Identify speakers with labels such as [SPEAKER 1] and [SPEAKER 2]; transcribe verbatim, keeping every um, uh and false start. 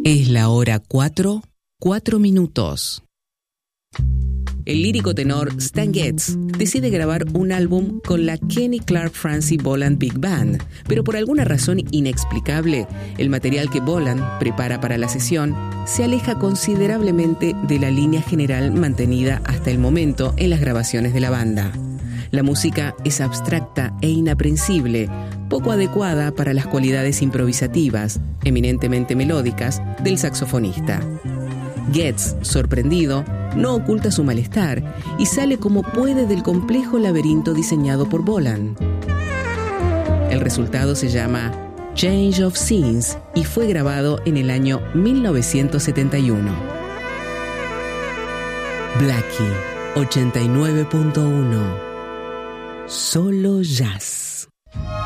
[SPEAKER 1] Es la hora cuatro, cuatro minutos. El lírico tenor Stan Getz decide grabar un álbum con la Kenny Clark Francie Boland Big Band, pero por alguna razón inexplicable, el material que Boland prepara para la sesión se aleja considerablemente de la línea general mantenida hasta el momento en las grabaciones de la banda. La música es abstracta e inaprensible, poco adecuada para las cualidades improvisativas, eminentemente melódicas, del saxofonista. Getz, sorprendido, no oculta su malestar y sale como puede del complejo laberinto diseñado por Boland. El resultado se llama Change of Scenes y fue grabado en el año mil novecientos setenta y uno. Blackie ochenta y nueve punto uno. Solo jazz.